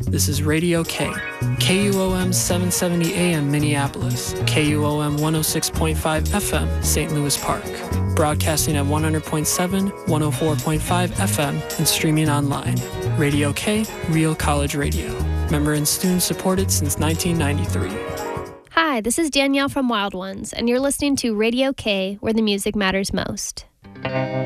This is Radio K, KUOM 770 AM Minneapolis, KUOM 106.5 FM St. Louis Park, broadcasting at 100.7, 104.5 FM, and streaming online. Radio K, Real College Radio. Member and student supported since 1993. Hi, this is Danielle from Wild Ones, and you're listening to Radio K, where the music matters most.